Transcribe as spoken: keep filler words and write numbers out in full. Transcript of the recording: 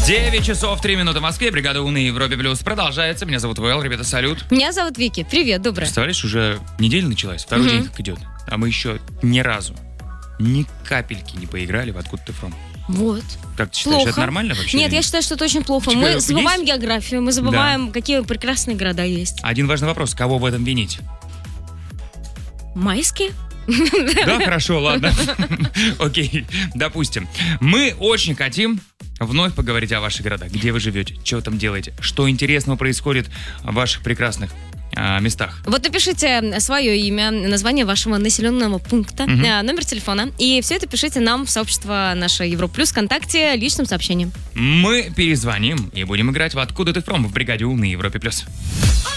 девять часов три минуты в Москве. Бригада У на Европе Плюс продолжается. Меня зовут Вэл. Ребята, салют. Меня зовут Вики. Привет, доброе. Представляешь, уже неделя началась, второй Мгм. день как идет. А мы еще ни разу, ни капельки не поиграли в «Откуда ты фром». Вот. Как ты считаешь, Плохо. это нормально вообще? Нет, или я нет? считаю, что это очень плохо. Типа, Мы есть- забываем географию, мы забываем, какие прекрасные города есть. Один важный вопрос. Кого в этом винить? Майские? Да, хорошо, ладно. Окей, допустим. Мы очень хотим вновь поговорить о ваших городах. Где вы живете, что вы там делаете, что интересного происходит в ваших прекрасных а, местах. Вот напишите свое имя, название вашего населенного пункта, Мгм. э, номер телефона. И все это пишите нам в сообщество наше Европа Плюс ВКонтакте личным сообщением. Мы перезвоним и будем играть в «Откуда ты фром» в бригаде У на Европе Плюс.